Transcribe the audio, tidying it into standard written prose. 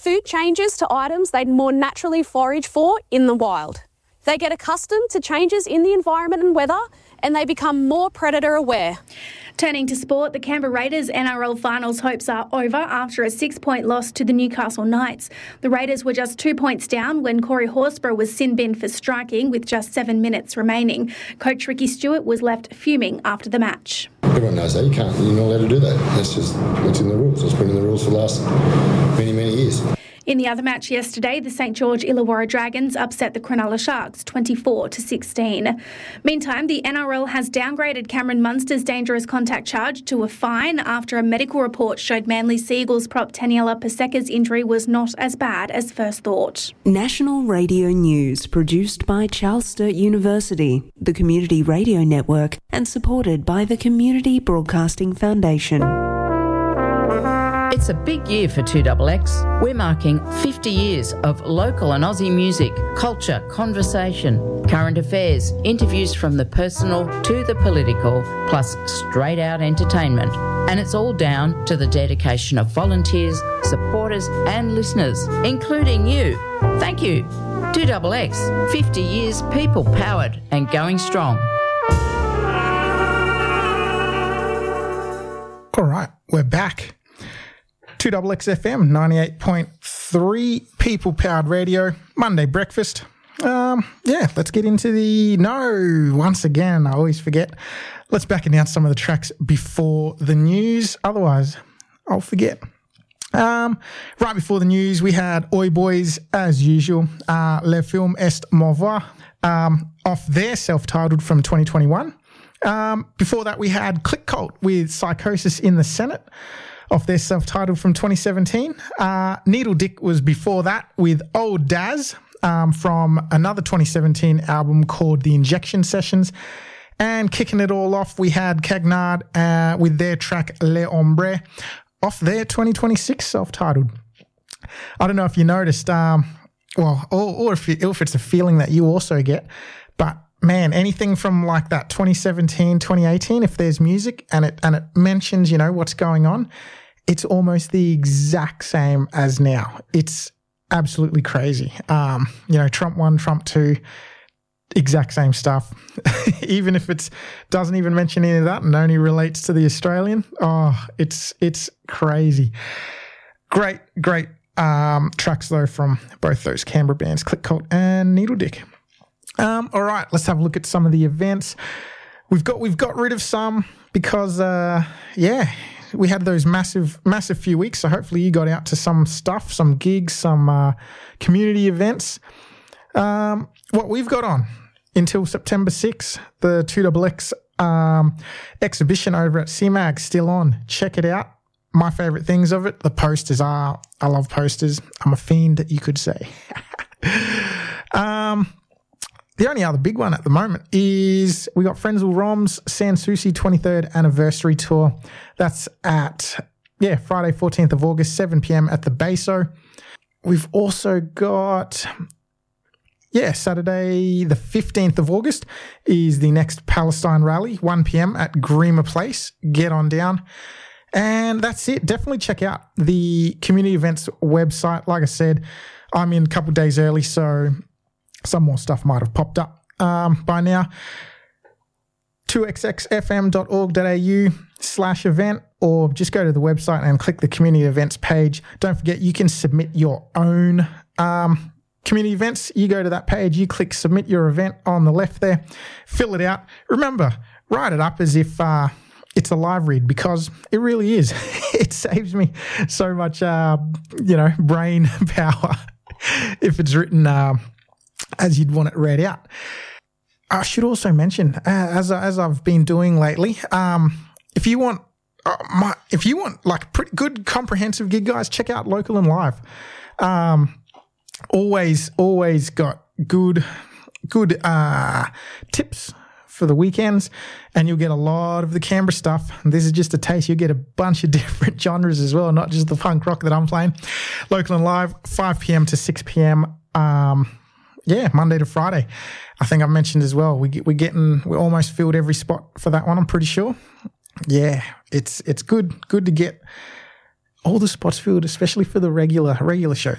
food changes to items they'd more naturally forage for in the wild. They get accustomed to changes in the environment and weather, and they become more predator aware. Turning to sport, the Canberra Raiders NRL finals hopes are over after a 6-point loss to the Newcastle Knights. The Raiders were just 2 points down when Corey Horsburgh was sin-binned for striking with just 7 minutes remaining. Coach Ricky Stewart was left fuming after the match. Everyone knows that. You're not allowed to do that. That's just what's in the rules. It's been in the rules for the last many, many years. In the other match yesterday, the St George Illawarra Dragons upset the Cronulla Sharks 24-16. Meantime, the NRL has downgraded Cameron Munster's dangerous contact charge to a fine after a medical report showed Manly Sea Eagles prop Taniela Paseka's injury was not as bad as first thought. National Radio News, produced by Charles Sturt University, the Community Radio Network, and supported by the Community Broadcasting Foundation. It's a big year for 2XX. We're marking 50 years of local and Aussie music, culture, conversation, current affairs, interviews from the personal to the political, plus straight out entertainment. And it's all down to the dedication of volunteers, supporters and listeners, including you. Thank you. 2XX, 50 years people powered and going strong. All right, we're back. 2XX FM, 98.3 people-powered radio, Monday breakfast. Let's get into once again, I always forget. Let's back announce some of the tracks before the news. Otherwise, I'll forget. Right before the news, we had Oi Boys, as usual, Le Film Est Mauvais, off their self-titled from 2021. Before that, we had Click Cult with Psychosis in the Senate, off their self-titled from 2017. Needle Dick was before that with Old Daz from another 2017 album called The Injection Sessions. And kicking it all off, we had Cagnard with their track Le Hombre off their 2026 self-titled. I don't know if you noticed, or if it's a feeling that you also get, but man, anything from like that 2017, 2018, if there's music and it mentions, what's going on, it's almost the exact same as now. It's absolutely crazy. Trump 1, Trump 2, exact same stuff. Even if it doesn't even mention any of that and only relates to the Australian. Oh, it's crazy. Great tracks though from both those Canberra bands, Click Cult and Needle Dick. All right, let's have a look at some of the events. We've got rid of some because we had those massive few weeks. So hopefully you got out to some stuff, some gigs, some community events. What we've got on until September 6th, the 2XX exhibition over at CMAG still on. Check it out. My favourite things of it, the posters are. I love posters. I'm a fiend, you could say. The only other big one at the moment is we got Frenzal Rom's Sanssouci 23rd anniversary tour. That's at, Friday 14th of August, 7 p.m. at the Beso. We've also got, Saturday the 15th of August is the next Palestine rally, 1 p.m. at Greema Place. Get on down. And that's it. Definitely check out the community events website. Like I said, I'm in a couple of days early, so some more stuff might have popped up by now. 2xxfm.org.au/event, or just go to the website and click the community events page. Don't forget, you can submit your own community events. You go to that page, you click submit your event on the left there, fill it out. Remember, write it up as if it's a live read, because it really is. It saves me so much, brain power if it's written as you'd want it read out. I should also mention, as I've been doing lately, if you want like pretty good comprehensive gig, guys, check out Local and Live. Always got good tips for the weekends, and you'll get a lot of the Canberra stuff. And this is just a taste. You'll get a bunch of different genres as well, not just the punk rock that I'm playing. Local and Live, 5 p.m. to 6 p.m. Monday to Friday. I think I mentioned as well, we're almost filled every spot for that one, I'm pretty sure. Yeah, it's good to get all the spots filled, especially for the regular shows.